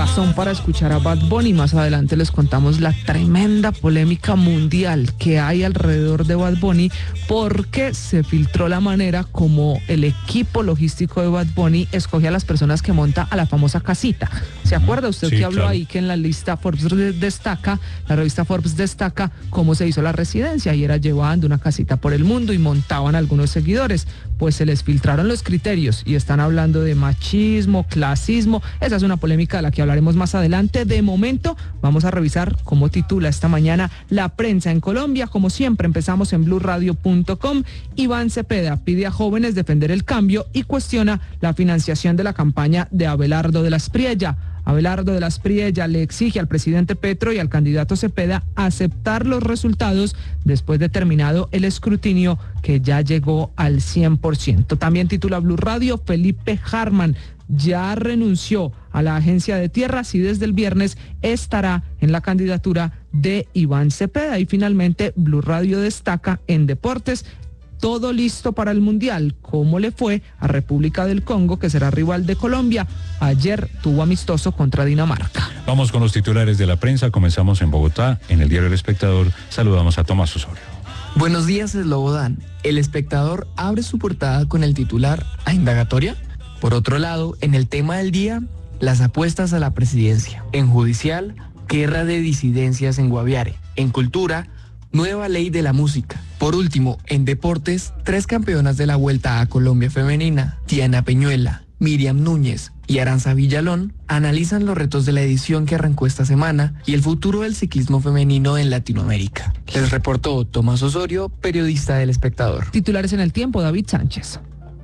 razón para escuchar a Bad Bunny. Más adelante les contamos la tremenda polémica mundial que hay alrededor de Bad Bunny porque se filtró la manera como el equipo logístico de Bad Bunny escoge a las personas que monta a la famosa casita. ¿Se acuerda usted que habló ahí que en la lista Forbes destaca, la revista Forbes destaca cómo se hizo la residencia y era llevando una casita por el mundo y montaban algunos seguidores? Pues se les filtraron los criterios y están hablando de machismo, clasismo. Esa es una polémica de la que hablaremos más adelante. De momento vamos a revisar cómo titula esta mañana la prensa en Colombia. Como siempre empezamos en blurradio.com. Iván Cepeda pide a jóvenes defender el cambio y cuestiona la financiación de la campaña de Abelardo de la Espriella. Abelardo de la Espriella le exige al presidente Petro y al candidato Cepeda aceptar los resultados después de terminado el escrutinio que ya llegó al 100%. También titula Blue Radio, Felipe Harman ya renunció a la agencia de tierras y desde el viernes estará en la candidatura de Iván Cepeda. Y finalmente Blue Radio destaca en deportes: todo listo para el Mundial. ¿Cómo le fue a República del Congo, que será rival de Colombia? Ayer tuvo amistoso contra Dinamarca. Vamos con los titulares de la prensa. Comenzamos en Bogotá, en el diario El Espectador. Saludamos a Tomás Osorio. Buenos días, Slobodan. El Espectador abre su portada con el titular ¿a indagatoria? Por otro lado, en el tema del día, las apuestas a la presidencia. En judicial, guerra de disidencias en Guaviare. En cultura, nueva ley de la música. Por último, en deportes, 3 campeonas de la Vuelta a Colombia femenina, Diana Peñuela, Miriam Núñez y Aranza Villalón, analizan los retos de la edición que arrancó esta semana y el futuro del ciclismo femenino en Latinoamérica. Les reportó Tomás Osorio, periodista del Espectador. Titulares en el tiempo, David Sánchez.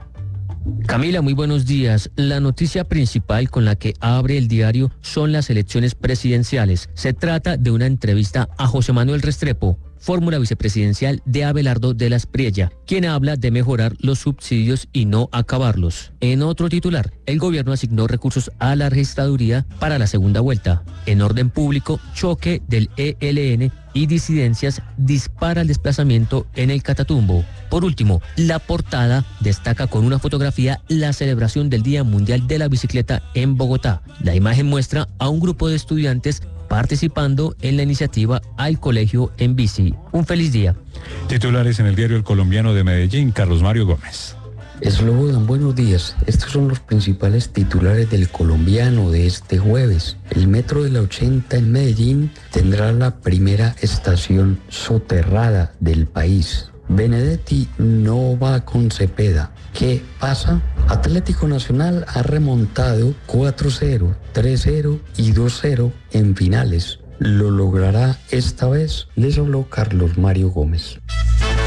Camila, muy buenos días. La noticia principal con la que abre el diario son las elecciones presidenciales. Se trata de una entrevista a José Manuel Restrepo, fórmula vicepresidencial de Abelardo de la Espriella, quien habla de mejorar los subsidios y no acabarlos. En otro titular, el gobierno asignó recursos a la registraduría para la segunda vuelta. En orden público, choque del ELN y disidencias dispara el desplazamiento en el Catatumbo. Por último, la portada destaca con una fotografía la celebración del Día Mundial de la Bicicleta en Bogotá. La imagen muestra a un grupo de estudiantes participando en la iniciativa Al Colegio en Bici. Un feliz día. Titulares en el diario El Colombiano de Medellín, Carlos Mario Gómez. Slobodan, buenos días. Estos son los principales titulares del Colombiano de este jueves. El metro de la 80 en Medellín tendrá la primera estación soterrada del país. Benedetti no va con Cepeda. ¿Qué pasa? Atlético Nacional ha remontado 4-0, 3-0 y 2-0 en finales. ¿Lo logrará esta vez? Les habló Carlos Mario Gómez.